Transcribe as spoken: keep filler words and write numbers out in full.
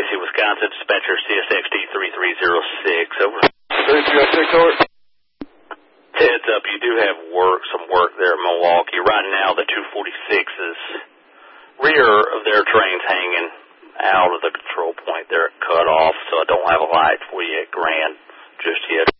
Casey, Wisconsin, dispatcher C S X D three three zero six, over. three three zero six, over. Heads up, you do have work, some work there in Milwaukee. Right now, the two forty-six's rear of their train's hanging out of the control point. They're cut off, so I don't have a light for you at Grand just yet.